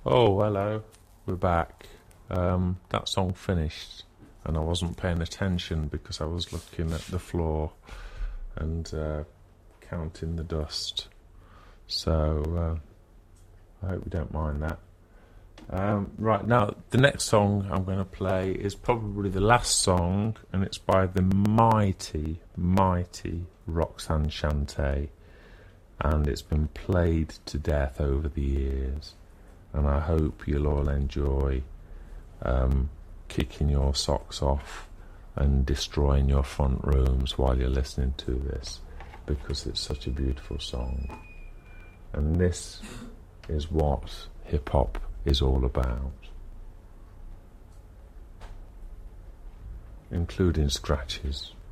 Oh, hello. We're back. That song finished, and I wasn't paying attention because I was looking at the floor and counting the dust. So I hope you don't mind that. Right now, the next song I'm going to play is probably the last song, and it's by the mighty, mighty Roxanne Shante, and it's been played to death over the years. And I hope you'll all enjoy kicking your socks off and destroying your front rooms while you're listening to this, because it's such a beautiful song. And this is what hip-hop is all about, including scratches.